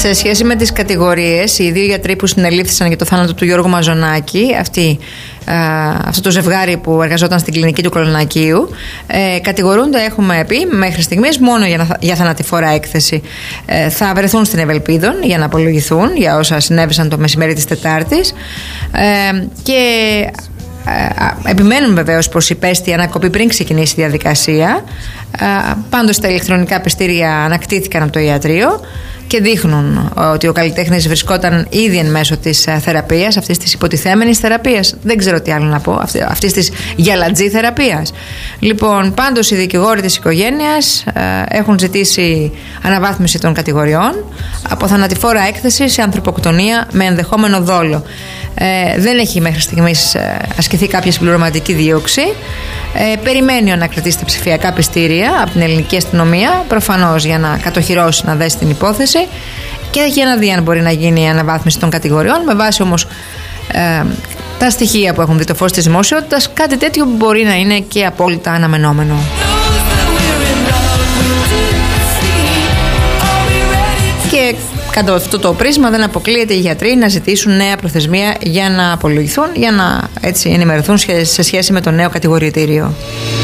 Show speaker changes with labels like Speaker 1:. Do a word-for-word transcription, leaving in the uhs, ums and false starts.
Speaker 1: Σε σχέση με τις κατηγορίες, οι δύο γιατροί που συνελήφθησαν για το θάνατο του Γιώργου Μαζονάκη, αυτή, α, αυτό το ζευγάρι που εργαζόταν στην κλινική του Κολονακίου, ε, κατηγορούνται, έχουμε πει, μέχρι στιγμής μόνο για, για θανατηφόρα έκθεση. Ε, θα βρεθούν στην Ευελπίδων για να απολογηθούν για όσα συνέβησαν το μεσημέρι της Τετάρτης. Ε, και ε, επιμένουν βεβαίως πως υπέστη ανακοπή πριν ξεκινήσει η διαδικασία. Ε, πάντως τα ηλεκτρονικά πιστήρια ανακτήθηκαν από το ιατρείο και δείχνουν ότι ο καλλιτέχνης βρισκόταν ήδη εν μέσω της θεραπείας, αυτής της υποτιθέμενης θεραπείας. Δεν ξέρω τι άλλο να πω, αυτής της γιαλατζή θεραπείας. Λοιπόν, πάντως οι δικηγόροι της οικογένειας ε, έχουν ζητήσει αναβάθμιση των κατηγοριών από θανατηφόρα έκθεση σε ανθρωποκτονία με ενδεχόμενο δόλο. Ε, δεν έχει μέχρι στιγμής ε, ασκηθεί κάποια συμπληρωματική δίωξη. Ε, περιμένει ο ανακριτής τα ψηφιακά πιστήρια από την ελληνική αστυνομία, προφανώς για να κατοχυρώσει, να δέσει την υπόθεση και για να δει αν μπορεί να γίνει η αναβάθμιση των κατηγοριών. Με βάση όμως ε, τα στοιχεία που έχουν δει το φως της δημοσιότητας, κάτι τέτοιο μπορεί να είναι και απόλυτα αναμενόμενο. Και κατά αυτό το πρίσμα δεν αποκλείεται οι γιατροί να ζητήσουν νέα προθεσμία για να απολογηθούν, για να έτσι ενημερωθούν σε σχέση με το νέο κατηγορητήριο.